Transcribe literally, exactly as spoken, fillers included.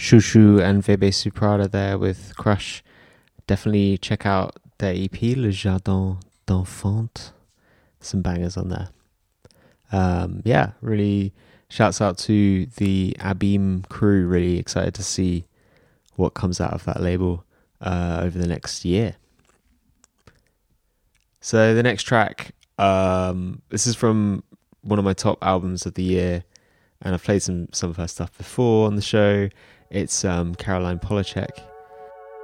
Shushu and Bebe Suprada there with Crush. Definitely check out their E P, Le Jardin d'Enfants. Some bangers on there. Um, yeah, really shouts out to the Abim crew. Really excited to see what comes out of that label uh, over the next year. So the next track, um, this is from one of my top albums of the year, and I've played some some of her stuff before on the show. It's um, Caroline Polachek,